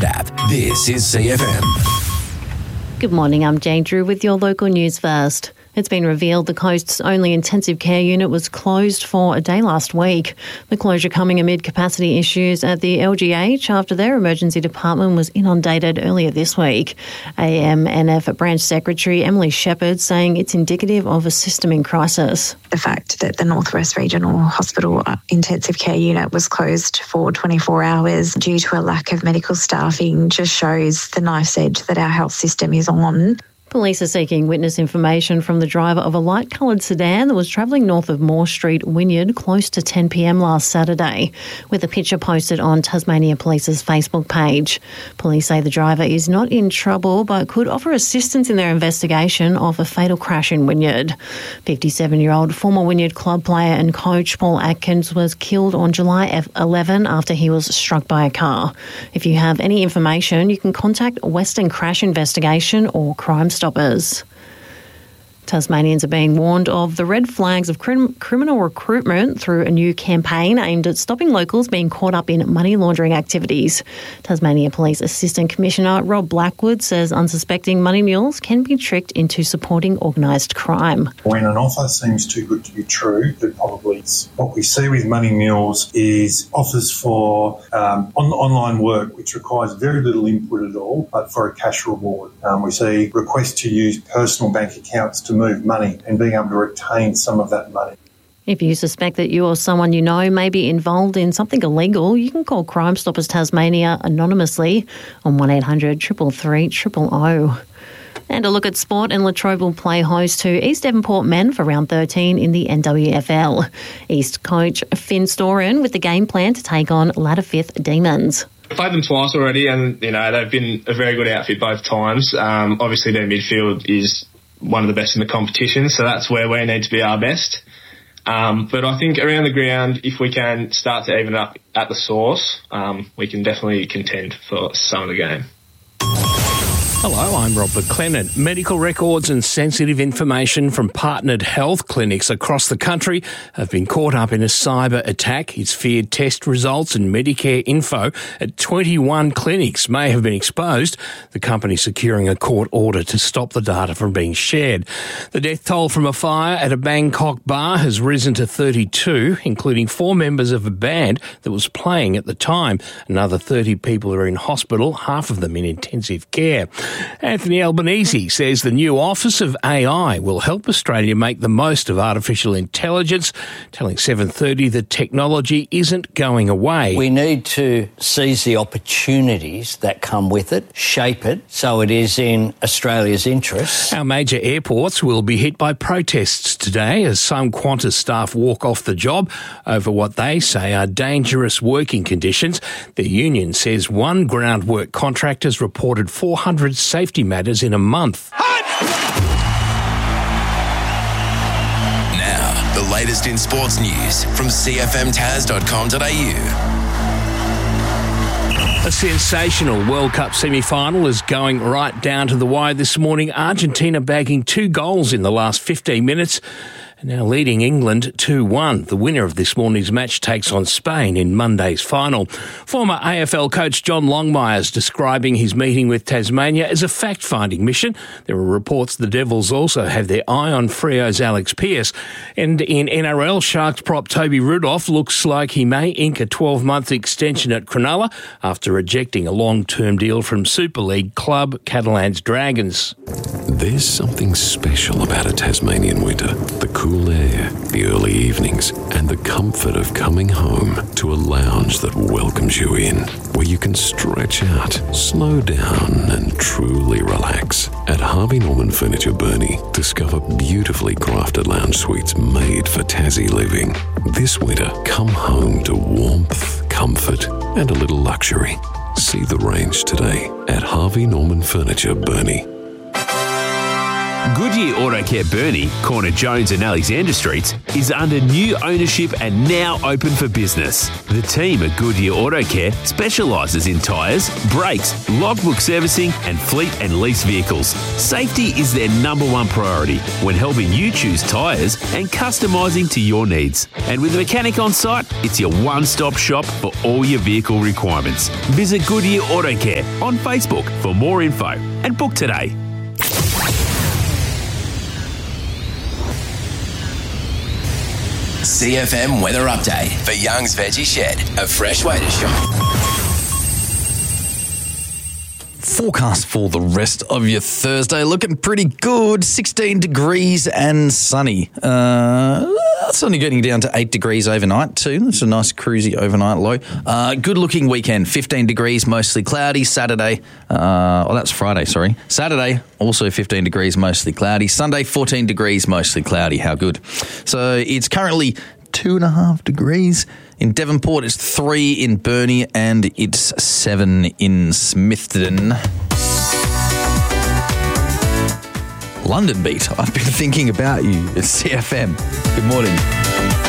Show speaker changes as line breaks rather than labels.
app. This is CFM.
Good morning, I'm Jane Drew with your local news first. It's been revealed the coast's only intensive care unit was closed for a day last week. The closure coming amid capacity issues at the LGH after their emergency department was inundated earlier this week. AMNF Branch Secretary Emily Shepherd saying it's indicative of a system in crisis.
The fact that the Northwest Regional Hospital intensive care unit was closed for 24 hours due to a lack of medical staffing just shows the knife's edge that our health system is on.
Police are seeking witness information from the driver of a light-coloured sedan that was travelling north of Moore Street, Wynyard, close to 10 p.m. last Saturday, with a picture posted on Tasmania Police's Facebook page. Police say the driver is not in trouble but could offer assistance in their investigation of a fatal crash in Wynyard. 57-year-old former Wynyard club player and coach Paul Atkins was killed on July 11 after he was struck by a car. If you have any information, you can contact Western Crash Investigation or Crime Stoppers. Tasmanians are being warned of the red flags of criminal recruitment through a new campaign aimed at stopping locals being caught up in money laundering activities. Tasmania Police Assistant Commissioner Rob Blackwood says unsuspecting money mules can be tricked into supporting organised crime.
When an offer seems too good to be true, that probably is. What we see with money mules is offers for online work, which requires very little input at all, but for a cash reward. We see requests to use personal bank accounts to move money and being able to retain some of that money.
If you suspect that you or someone you know may be involved in something illegal, you can call Crime Stoppers Tasmania anonymously on 1800 333 000. And a look at sport, and Latrobe will play host to East Devonport men for round 13 in the NWFL. East coach Finn Storen with the game plan to take on ladder fifth Demons.
I've played them twice already, and they've been a very good outfit both times. Obviously their midfield is one of the best in the competition, so that's where we need to be our best. But I think around the ground, if we can start to even up at the source, we can definitely contend for some of the game.
Hello, I'm Rob McLennan. Medical records and sensitive information from partnered health clinics across the country have been caught up in a cyber attack. It's feared test results and Medicare info at 21 clinics may have been exposed, the company securing a court order to stop the data from being shared. The death toll from a fire at a Bangkok bar has risen to 32, including 4 members of a band that was playing at the time. Another 30 people are in hospital, half of them in intensive care. Anthony Albanese says the new Office of AI will help Australia make the most of artificial intelligence, telling 7:30 that technology isn't going away.
We need to seize the opportunities that come with it, shape it so it is in Australia's interests.
Our major airports will be hit by protests today as some Qantas staff walk off the job over what they say are dangerous working conditions. The union says one groundwork contractor has reported 400 safety matters in a month.
Now, the latest in sports news from cfmtaz.com.au.
A sensational World Cup semi-final is going right down to the wire this morning. Argentina bagging 2 goals in the last 15 minutes. Now leading England 2-1. The winner of this morning's match takes on Spain in Monday's final. Former AFL coach John Longmire's describing his meeting with Tasmania as a fact-finding mission. There are reports the Devils also have their eye on Freo's Alex Pearce. And in NRL, Sharks prop Toby Rudolph looks like he may ink a 12-month extension at Cronulla after rejecting a long-term deal from Super League club Catalans Dragons.
There's something special about a Tasmanian winter. The cool air, the early evenings, and the comfort of coming home to a lounge that welcomes you in, where you can stretch out, slow down, and truly relax. At Harvey Norman Furniture Burnie, discover beautifully crafted lounge suites made for Tassie living. This winter, come home to warmth, comfort, and a little luxury. See the range today at Harvey Norman Furniture Burnie.
Goodyear Auto Care Burnie, corner Jones and Alexander Streets, is under new ownership and now open for business. The team at Goodyear Auto Care specialises in tyres, brakes, logbook servicing and fleet and lease vehicles. Safety is their number one priority when helping you choose tyres and customising to your needs. And with a mechanic on site, it's your one-stop shop for all your vehicle requirements. Visit Goodyear Auto Care on Facebook for more info and book today.
CFM weather update for Young's Veggie Shed, a fresh way to shop.
Forecast for the rest of your Thursday looking pretty good. 16 degrees and sunny. It's only getting down to 8 degrees overnight too. It's a nice cruisy overnight low. Good looking weekend. 15 degrees, mostly cloudy. Saturday, that's Friday, sorry. Saturday, also 15 degrees, mostly cloudy. Sunday, 14 degrees, mostly cloudy. How good. So it's currently 2.5 degrees. In Devonport, it's 3 in Burnie and it's 7 in Smithton. London Beat, I've been thinking about you. It's CFM. Good morning.